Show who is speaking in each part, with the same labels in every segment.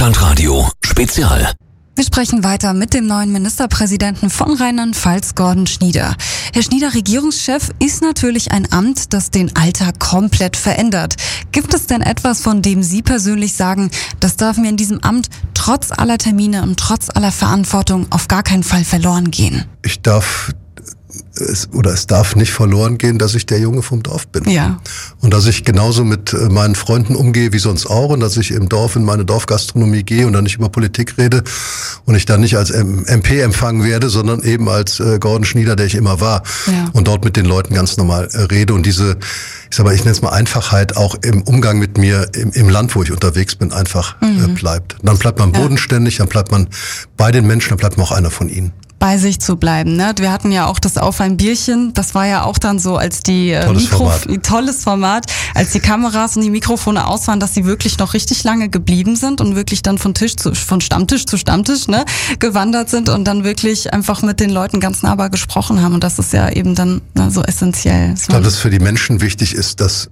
Speaker 1: Rockland Radio Spezial.
Speaker 2: Wir sprechen weiter mit dem neuen Ministerpräsidenten von Rheinland-Pfalz, Gordon Schnieder. Herr Schnieder, Regierungschef ist natürlich ein Amt, das den Alltag komplett verändert. Gibt es denn etwas, von dem Sie persönlich sagen, das darf mir in diesem Amt trotz aller Termine und trotz aller Verantwortung auf gar keinen Fall verloren gehen?
Speaker 3: Es darf nicht verloren gehen, dass ich der Junge vom Dorf bin.
Speaker 2: Ja.
Speaker 3: Und dass ich genauso mit meinen Freunden umgehe wie sonst auch und dass ich im Dorf in meine Dorfgastronomie gehe und dann nicht über Politik rede und ich dann nicht als MP empfangen werde, sondern eben als Gordon Schnieder, der ich immer war.
Speaker 2: Ja.
Speaker 3: Und dort mit den Leuten ganz normal rede und diese, ich nenne es mal Einfachheit auch im Umgang mit mir im Land, wo ich unterwegs bin, einfach bleibt. Dann bleibt man bodenständig, dann bleibt man bei den Menschen, dann bleibt man auch einer von ihnen.
Speaker 2: Bei sich zu bleiben, ne? Wir hatten ja auch das Auf ein Bierchen, das war ja auch dann so, als die tolles Format, als die Kameras und die Mikrofone aus waren, dass sie wirklich noch richtig lange geblieben sind und wirklich dann von Stammtisch zu Stammtisch, ne, gewandert sind und dann wirklich einfach mit den Leuten ganz nahbar gesprochen haben und das ist ja eben dann so essentiell.
Speaker 3: Ich glaube, dass für die Menschen wichtig ist, dass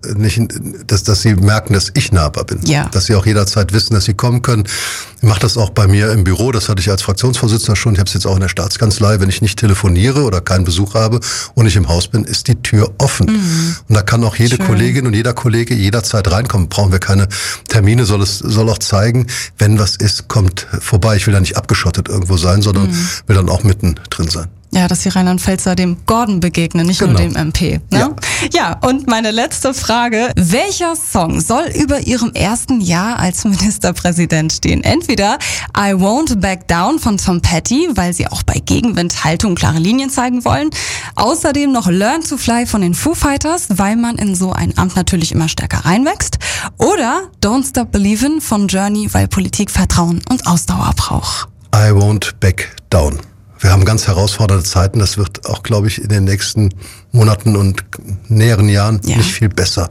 Speaker 3: sie merken, dass ich nahbar bin.
Speaker 2: Ja.
Speaker 3: Dass sie auch jederzeit wissen, dass sie kommen können. Ich mache das auch bei mir im Büro, das hatte ich als Fraktionsvorsitzender schon, ich habe es jetzt auch in der Staatskanzlei, wenn ich nicht telefoniere oder keinen Besuch habe und ich im Haus bin, ist die Tür offen. Und da kann auch jede Kollegin und jeder Kollege jederzeit reinkommen. Brauchen wir keine Termine, soll auch zeigen, wenn was ist, kommt vorbei. Ich will da nicht abgeschottet irgendwo sein, sondern will dann auch mitten drin sein.
Speaker 2: Ja, dass die Rheinland-Pfälzer dem Gordon begegnen, nicht nur dem MP. Ne? Ja, und meine letzte Frage. Welcher Song soll über Ihrem ersten Jahr als Ministerpräsident stehen? Entweder I Won't Back Down von Tom Petty, weil Sie auch bei Gegenwindhaltung klare Linien zeigen wollen. Außerdem noch Learn to Fly von den Foo Fighters, weil man in so ein Amt natürlich immer stärker reinwächst. Oder Don't Stop Believin' von Journey, weil Politik Vertrauen und Ausdauer braucht.
Speaker 3: I Won't Back Down. Wir haben ganz herausfordernde Zeiten. Das wird auch, glaube ich, in den nächsten Monaten und näheren Jahren nicht viel besser.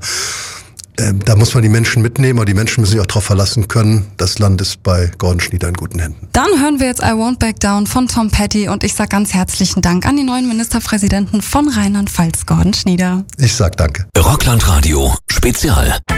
Speaker 3: Da muss man die Menschen mitnehmen, aber die Menschen müssen sich auch darauf verlassen können. Das Land ist bei Gordon Schnieder in guten Händen.
Speaker 2: Dann hören wir jetzt I Won't Back Down von Tom Petty und ich sage ganz herzlichen Dank an den neuen Ministerpräsidenten von Rheinland-Pfalz, Gordon Schnieder.
Speaker 3: Ich sage danke.
Speaker 1: Rockland Radio Spezial.